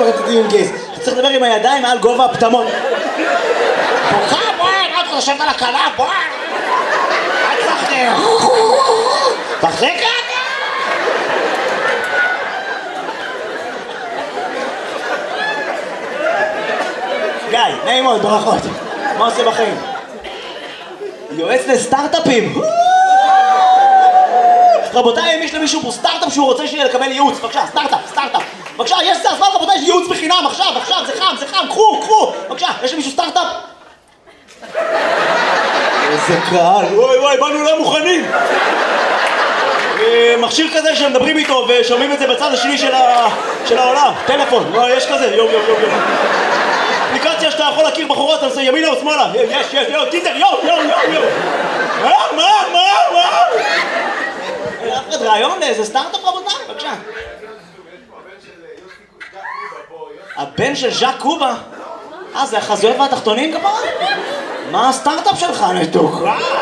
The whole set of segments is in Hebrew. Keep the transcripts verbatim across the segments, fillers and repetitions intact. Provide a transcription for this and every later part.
פרטטים עם גייז. אתה צריך לדבר עם הידיים מעל גובה הפטמות. בוכה, בואי, מה אתה חושבת על הקלה, בואי. אל תפחדי. תחזיק רגע. גיא, נעים מאוד, ברכות. מה עושה בחיים? יועץ לסטארט-אפים. רבותיי, אם יש למישהו פה סטארט-אפ שהוא רוצה שיהיה לקבל ייעוץ, בבקשה, סטארט-אפ, סטארט-אפ. בבקשה, יש זה הזמן, רבותיי, יש ייעוץ בחינם, עכשיו, עכשיו, זה חם, זה חם, קחו, קחו. בבקשה, יש למישהו סטארט-אפ? איזה קהל, וואי וואי, באנו לא מוכנים. מכשיר כזה שמדברים איתו ושומעים את זה בצד השני של העולם, טלפון, יש כזה, יום יום יום יום. אפליקציה שאתה יכול להכיר בחורות, אתה עושה ימינה או שמאלה, יש, יש, יום, טינדר, יום, יום, יום, יום. מה, מה, מה, מה? אף רעיון לאיזה סטארט-אפ רבותיי, בבקשה. הבן של ז'אק קובה? אה, זה החזויות והתחתונים כפרה? מה הסטארט-אפ שלך, נתוק?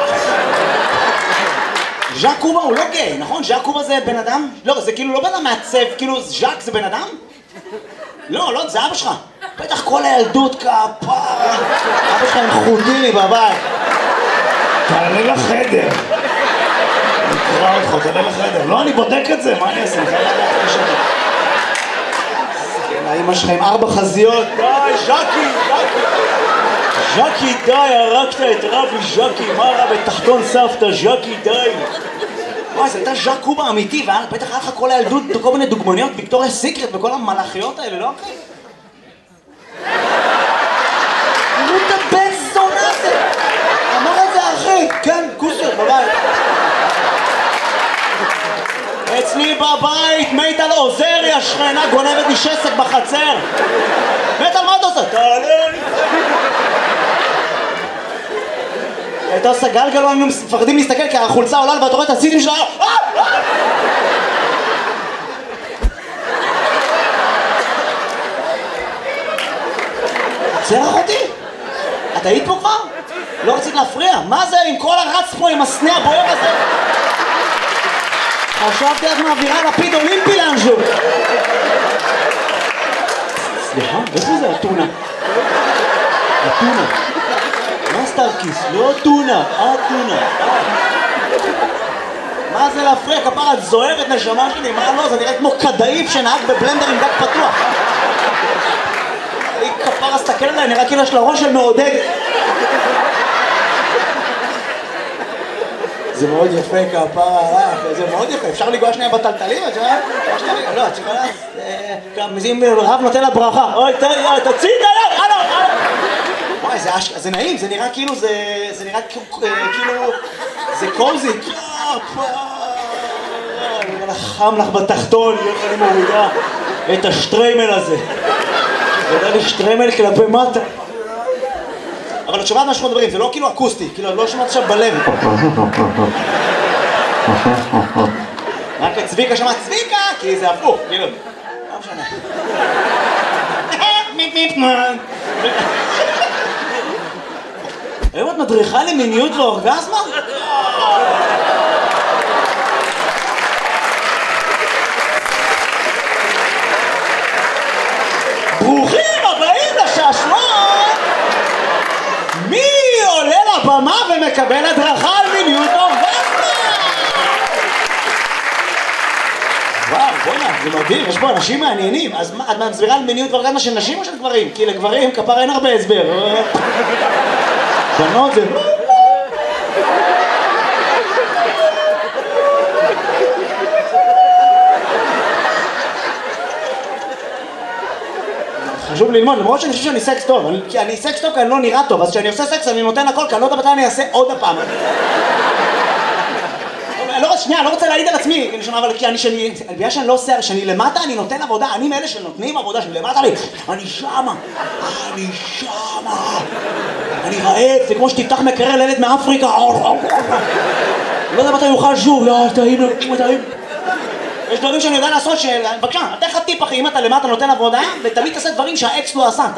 ז'אק קובה הוא לא גיי, נכון? ז'אק קובה זה בן אדם? לא, זה כאילו לא בן אדם מעצב, כאילו ז'אק זה בן אדם? לא, לא, זה אבא שלך. בטח כל הילדות כפרה. אבא שלך עם חוטיני בבית. תעלה לחדר. נקרא אותך, תעלה לחדר. לא, אני בודק את זה, מה אני אעשה? האמא שלך עם ארבע חזיות. די, ז'קי, ז'קי. ז'קי, די, הרגת את רבי ז'קי. מה רע בתחתון סבתא, ז'קי, די. וואי, זה הייתה ז'אק קובה אמיתי, ובטח היה לך כל הילדות, כל מיני דוגמניות, ויקטוריה סיקרט וכל המלאכיות האלה, לא אחי? תראו את הבן זונה הזה! אמר את זה אחי, כן, כוסר, בבית. אצלי בבית, מיטל עוזרי, השכנה גונבת לי שסק בחצר. מיטל, מה אתה עושה? תעלה לי. הייתה עושה גלגל, לא היינו מפחדים להסתכל כי החולצה עולה ואתה רואה את הסיטים שלה. עצר אחותי? את היית פה כבר? לא רצית להפריע? מה זה עם כל הרץ פה עם הסנה הבוער הזה? חשבתי את מעבירה לפיד אולימפי לאנשהו. סליחה, איפה זה הטונה? הטונה. מה סטארקיס? לא טונה, הטונה. מה זה להפריע? כפרה, את זוהרת נשמה שלי, מה לא? זה נראה כמו כדאיף שנהג בבלנדר עם דק פתוח. היא כפרה, סתכל עליי, נראה כאילו יש לה ראש של מעודדת. זה מאוד יפה כפרה, זה מאוד יפה, אפשר לגוע שנייה בטלטלים, את שומעת? לא, את שומעת? אם רב נותן לה ברכה, אוי, תוציא את היד, הלו, הלו. וואי, זה נעים, זה נראה כאילו, זה נראה כאילו, זה קוזי. חם לך בתחתון, אני מורידה את השטריימל הזה. זה לי שטריימל כלפי מטה. אבל את שומעת מה שאנחנו מדברים, זה לא כאילו אקוסטי, כאילו לא שומעת עכשיו בלב. רק את צביקה שמעת צביקה, כי זה הפוך, כאילו. לא משנה. מיפ מיפ מן. היום את מדריכה למיניות ואורגזמה? ברוכים הבאים לשעשועון! מי עולה לבמה ומקבל הדרכה על מיניות ואורגזמה? וואו, בוא'נה, זה מדהים, יש פה אנשים מעניינים. אז את מסבירה על מיניות ואורגזמה של נשים או של גברים? כי לגברים כפר אין הרבה הסבר. בנות זה... חשוב ללמוד, למרות שאני חושב שאני סקס טוב, כי אני סקס טוב כי אני לא נראה טוב, אז כשאני עושה סקס אני נותן הכל, כי אני לא יודע מתי אני אעשה עוד הפעם. לא, שנייה, לא רוצה להעיד על עצמי, אבל כי אני, שאני, בגלל שאני לא עושה, שאני למטה אני נותן עבודה, אני מאלה שנותנים עבודה, שאני למטה לי, אני שמה, אני שמה, אני רעב, זה כמו שתפתח מקרר לילד מאפריקה, לא יודע מתי יוכל שוב, לא, טעים, טעים. יש דברים שאני יודע לעשות, בבקשה, אתן לך טיפ אחי, אם אתה למטה נותן עבודה, ותמיד תעשה דברים שהאקס לא עשה.